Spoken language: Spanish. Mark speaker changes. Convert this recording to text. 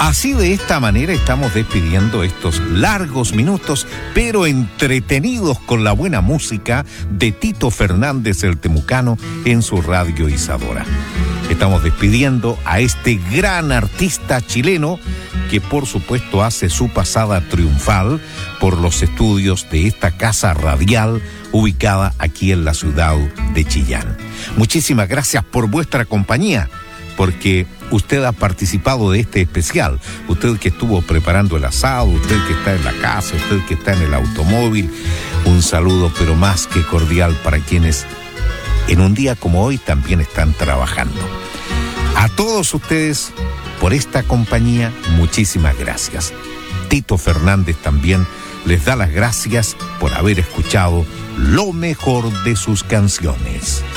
Speaker 1: Así, de esta manera estamos despidiendo estos largos minutos, pero entretenidos con la buena música de Tito Fernández el Temucano en su Radio Isadora. Estamos despidiendo a este gran artista chileno que por supuesto hace su pasada triunfal por los estudios de esta casa radial ubicada aquí en la ciudad de Chillán. Muchísimas gracias por vuestra compañía, porque usted ha participado de este especial. Usted que estuvo preparando el asado, usted que está en la casa, usted que está en el automóvil. Un saludo, pero más que cordial, para quienes en un día como hoy también están trabajando. A todos ustedes, por esta compañía, muchísimas gracias. Tito Fernández también les da las gracias por haber escuchado lo mejor de sus canciones.